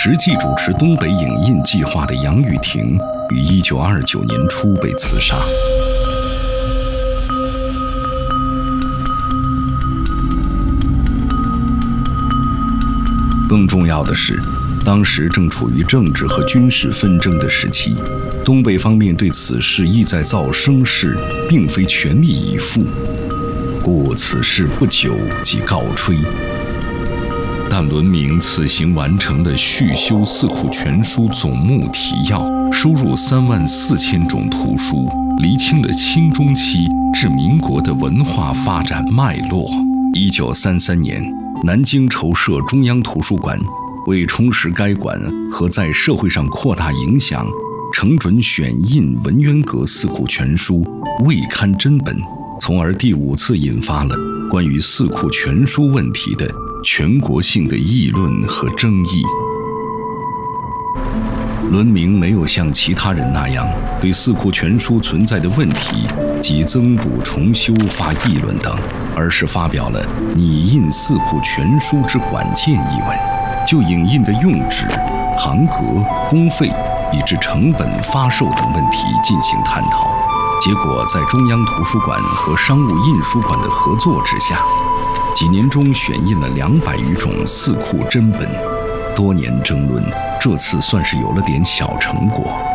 实际主持东北影印计划的杨宇霆于1929年初被刺杀。更重要的是，当时正处于政治和军事纷争的时期，东北方面对此事意在造声势，并非全力以赴，故此事不久即告吹。但伦明此行完成的续修《四库全书》总目提要，收入34000种图书，厘清了清中期至民国的文化发展脉络。1933年，南京筹设中央图书馆，为充实该馆和在社会上扩大影响，承准选印文渊阁《四库全书》未刊真本，从而第5次引发了关于《四库全书》问题的全国性的议论和争议。伦明没有像其他人那样对《四库全书》存在的问题及增补重修发议论等，而是发表了拟印《四库全书》之管键一文，就影印的用纸、行格、工费以至成本、发售等问题进行探讨。结果在中央图书馆和商务印书馆的合作之下，几年中选印了200余种四库真本。多年争论，这次算是有了点小成果。